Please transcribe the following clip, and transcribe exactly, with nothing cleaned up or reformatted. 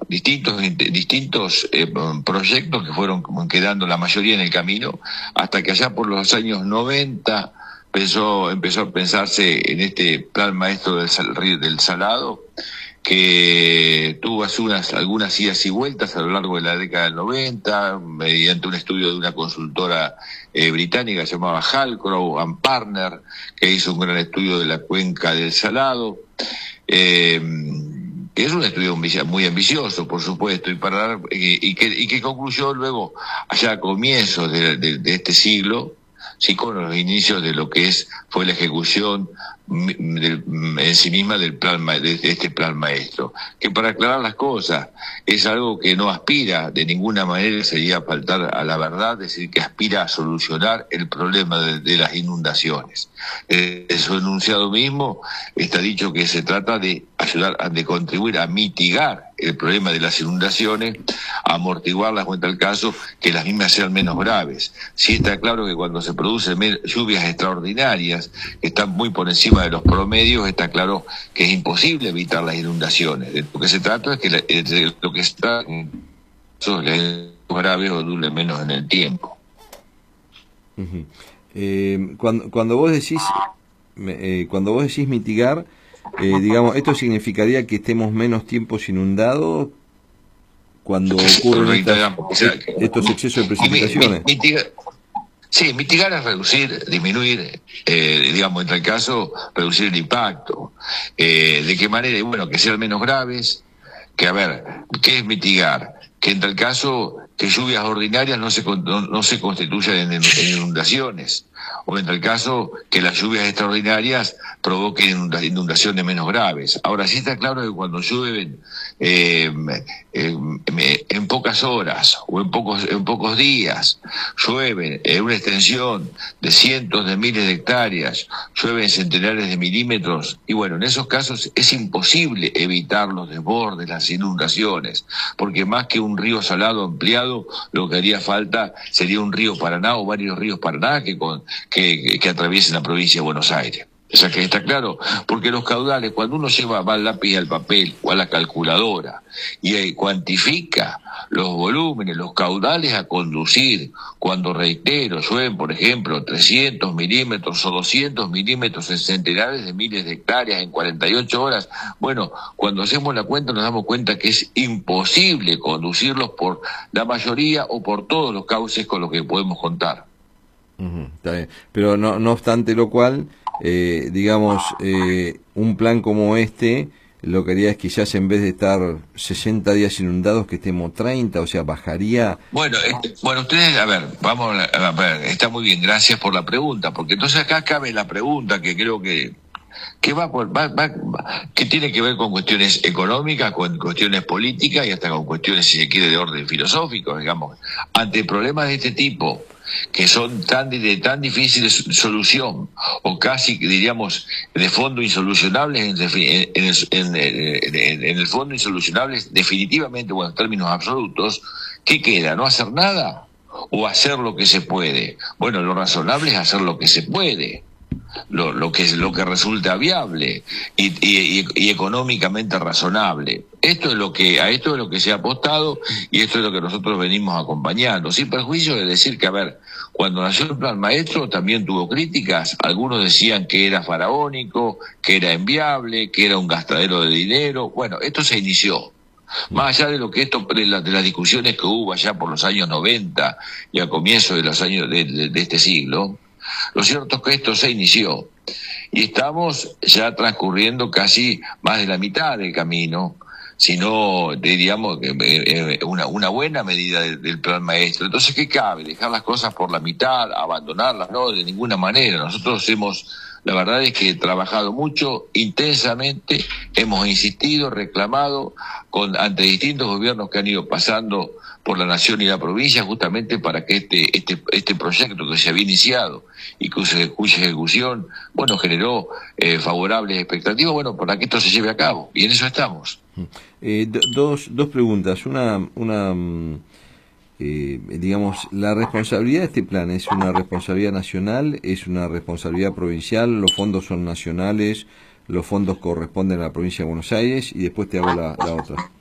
distintos, distintos eh, proyectos que fueron quedando la mayoría en el camino, hasta que allá por los años noventa empezó, empezó a pensarse en este plan maestro del, sal, del Salado, que tuvo algunas, algunas idas y vueltas a lo largo de la década del noventa, mediante un estudio de una consultora eh, británica llamada Halcrow and Partner, que hizo un gran estudio de la cuenca del Salado, eh, que es un estudio muy ambicioso, por supuesto, y para dar, y, y, que, y que concluyó luego, allá a comienzos de, de, de este siglo, sí, con los inicios de lo que es fue la ejecución del, en sí misma del plan de este plan maestro, que para aclarar las cosas es algo que no aspira de ninguna manera, sería faltar a la verdad, es decir, que aspira a solucionar el problema de, de las inundaciones. En su enunciado mismo está dicho que se trata de ayudar, a, de contribuir a mitigar el problema de las inundaciones, a amortiguarlas, en tal caso que las mismas sean menos graves. Sí está claro que cuando se producen lluvias extraordinarias que están muy por encima de los promedios, está claro que es imposible evitar las inundaciones. De lo que se trata es que la, de lo que está son graves o dure menos en el tiempo. Uh-huh. eh, cuando cuando vos decís eh, cuando vos decís mitigar, eh, digamos, esto significaría que estemos menos tiempos inundados cuando ocurren estas, estos excesos de precipitaciones. Mitigar, sí, mitigar es reducir, disminuir, eh, digamos, en tal caso, reducir el impacto. Eh, ¿De qué manera? Bueno, que sean menos graves, que a ver, ¿qué es mitigar? Que en tal caso, que lluvias ordinarias no se, no, no se constituyan en, en inundaciones, o en tal caso, que las lluvias extraordinarias provoquen inundaciones menos graves. Ahora sí está claro que cuando llueven eh, eh, en pocas horas o en pocos, en pocos días, llueven en una extensión de cientos de miles de hectáreas, llueven centenares de milímetros, y bueno, en esos casos es imposible evitar los desbordes, las inundaciones, porque más que un río salado ampliado, lo que haría falta sería un río Paraná o varios ríos Paraná que, con, que, que atraviesen la provincia de Buenos Aires. O sea que está claro, porque los caudales, cuando uno lleva va al lápiz al papel o a la calculadora y ahí cuantifica los volúmenes, los caudales a conducir, cuando, reitero, llueven, por ejemplo, trescientos milímetros o doscientos milímetros en centenares de miles de hectáreas en cuarenta y ocho horas, bueno, cuando hacemos la cuenta nos damos cuenta que es imposible conducirlos por la mayoría o por todos los cauces con los que podemos contar. Uh-huh, está bien. Pero no, no obstante lo cual, eh, digamos, eh, un plan como este, lo que haría es quizás en vez de estar sesenta días inundados, que estemos treinta, o sea, bajaría. Bueno, este, bueno, ustedes, a ver, vamos a, a ver, está muy bien, gracias por la pregunta, porque entonces acá cabe la pregunta que creo que que va, por, va, va, va que tiene que ver con cuestiones económicas, con cuestiones políticas y hasta con cuestiones, si se quiere, de orden filosófico, digamos. Ante problemas de este tipo, que son tan de tan difícil de solución, o casi, diríamos, de fondo insolucionables, en, en, en, en, en el fondo insolucionables definitivamente, bueno, en términos absolutos, ¿qué queda? ¿No hacer nada? ¿O hacer lo que se puede? Bueno, lo razonable es hacer lo que se puede. Lo, lo que lo que resulta viable y, y, y económicamente razonable. Esto es lo que a esto es lo que se ha apostado y esto es lo que nosotros venimos acompañando, sin perjuicio de decir que, a ver, cuando nació el plan maestro también tuvo críticas. Algunos decían que era faraónico, que era inviable, que era un gastadero de dinero. Bueno, esto se inició. Más allá de lo que esto, de, la, de las discusiones que hubo allá por los años noventa y a comienzos de los años de, de, de este siglo, lo cierto es que esto se inició y estamos ya transcurriendo casi más de la mitad del camino, sino, diríamos, una, una buena medida del, del plan maestro. Entonces, ¿qué cabe? ¿Dejar las cosas por la mitad, abandonarlas? No, de ninguna manera. Nosotros hemos, la verdad es que he trabajado mucho, intensamente, hemos insistido, reclamado con, ante distintos gobiernos que han ido pasando por la nación y la provincia, justamente para que este este este proyecto que se había iniciado y cuya, cuya ejecución, bueno, generó eh, favorables expectativas, bueno, para que esto se lleve a cabo, y en eso estamos. Eh, do, dos dos preguntas. Una, una eh, digamos, la responsabilidad de este plan, ¿es una responsabilidad nacional, es una responsabilidad provincial, los fondos son nacionales, los fondos corresponden a la provincia de Buenos Aires? Y después te hago la, la otra.